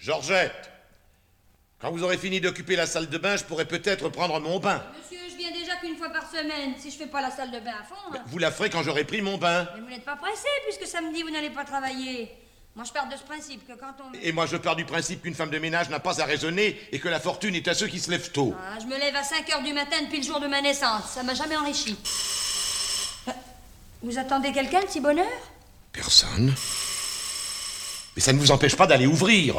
Georgette, quand vous aurez fini d'occuper la salle de bain, je pourrais peut-être prendre mon bain. Monsieur, je viens déjà qu'une fois par semaine. Si je fais pas la salle de bain à fond... Vous la ferez quand j'aurai pris mon bain. Mais vous n'êtes pas pressé, puisque samedi, vous n'allez pas travailler. Moi, je pars de ce principe que quand on... Et moi, je pars du principe qu'une femme de ménage n'a pas à raisonner et que la fortune est à ceux qui se lèvent tôt. Ah, je me lève à 5 h du matin depuis le jour de ma naissance. Ça m'a jamais enrichi. Vous attendez quelqu'un, le petit bonheur? Personne. Mais ça ne vous empêche pas d'aller ouvrir.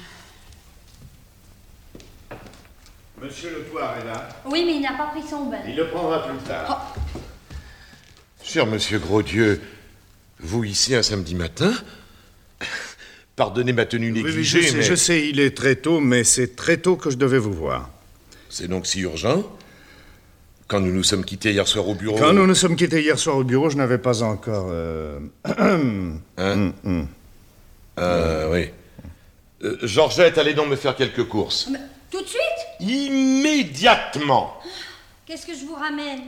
Monsieur Le Poire est là. Oui, mais il n'a pas pris son bain. Il le prendra plus tard. Oh. Cher monsieur Grosdieu, vous ici un samedi matin? Pardonnez ma tenue négligée, oui, je sais, il est très tôt, mais c'est très tôt que je devais vous voir. C'est donc si urgent? Quand nous nous sommes quittés hier soir au bureau... Quand nous nous sommes quittés hier soir au bureau, je n'avais pas encore... Oui. Georgette, allez donc me faire quelques courses. Mais, tout de suite? Immédiatement. Qu'est-ce que je vous ramène?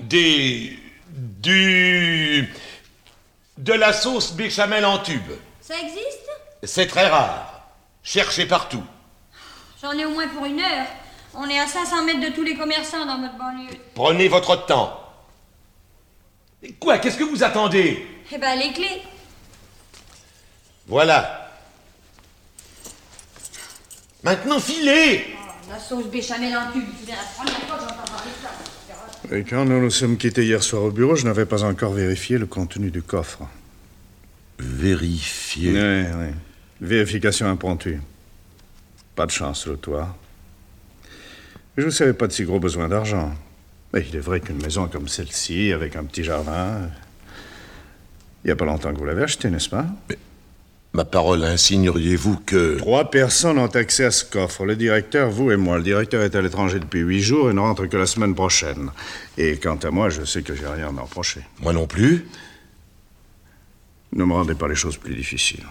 De la sauce béchamel en tube. Ça existe? C'est très rare. Cherchez partout. J'en ai au moins pour 1 heure. On est à 500 mètres de tous les commerçants dans notre banlieue. Prenez votre temps. Quoi? Qu'est-ce que vous attendez? Eh ben, les clés. Voilà. Maintenant, filez! Oh, la sauce béchamel en tube. C'est bien la première fois que j'entends parler de ça. Et quand nous nous sommes quittés hier soir au bureau, je n'avais pas encore vérifié le contenu du coffre. Vérifiez. Oui. Vérification impromptue. Pas de chance, le toit. Je ne savais pas de si gros besoin d'argent. Mais il est vrai qu'une maison comme celle-ci, avec un petit jardin... Il n'y a pas longtemps que vous l'avez achetée, n'est-ce pas? Mais ma parole, insigneriez-vous que... 3 personnes ont accès à ce coffre. Le directeur, vous et moi. Le directeur est à l'étranger depuis 8 jours et ne rentre que la semaine prochaine. Et quant à moi, je sais que j'ai rien à me reprocher. Moi non plus. Ne me rendez pas les choses plus difficiles.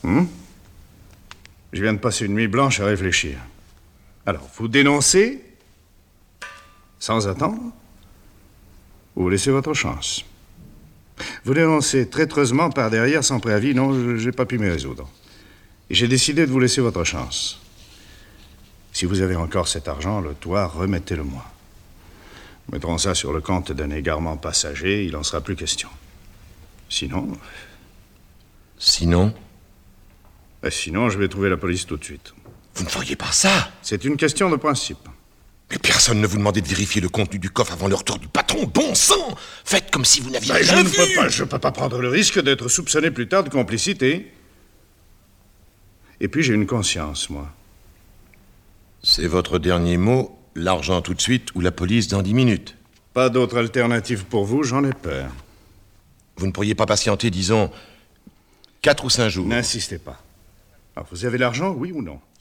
Je viens de passer une nuit blanche à réfléchir. Alors, vous dénoncez sans attendre, ou vous laissez votre chance. Vous dénoncez traîtreusement par derrière, sans préavis. Non, j'ai pas pu m'y résoudre. Et j'ai décidé de vous laisser votre chance. Si vous avez encore cet argent, le toit, remettez-le-moi. Mettrons ça sur le compte d'un égarement passager, il n'en sera plus question. Sinon... Sinon? Sinon, je vais trouver la police tout de suite. Vous ne feriez pas ça? C'est une question de principe. Mais personne ne vous demandait de vérifier le contenu du coffre avant le retour du patron. Bon sang! Faites comme si vous n'aviez rien vu. Je ne peux pas prendre le risque d'être soupçonné plus tard de complicité. Et puis, j'ai une conscience, moi. C'est votre dernier mot, l'argent tout de suite ou la police dans 10 minutes. Pas d'autre alternative pour vous, j'en ai peur. Vous ne pourriez pas patienter, disons, 4 ou 5 jours. N'insistez pas. Alors, vous avez l'argent, oui ou non?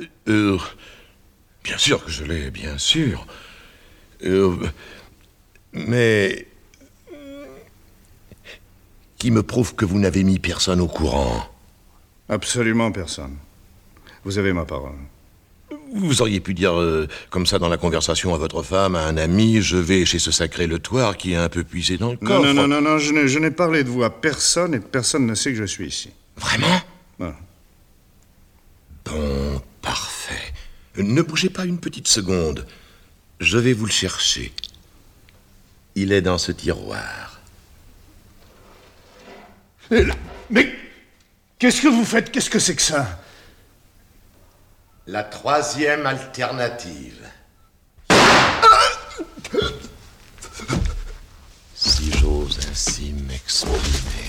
Bien sûr que je l'ai, bien sûr. Mais... Qui me prouve que vous n'avez mis personne au courant? Absolument personne. Vous avez ma parole. Vous auriez pu dire, comme ça dans la conversation à votre femme, à un ami, je vais chez ce sacré Le Toire qui est un peu puisé dans le coffre. Non, je n'ai parlé de vous à personne et personne ne sait que je suis ici. Vraiment? Non. Bon, parfait. Ne bougez pas une petite seconde. Je vais vous le chercher. Il est dans ce tiroir. Mais qu'est-ce que vous faites? Qu'est-ce que c'est que ça? La 3e alternative. Si j'ose ainsi m'exprimer.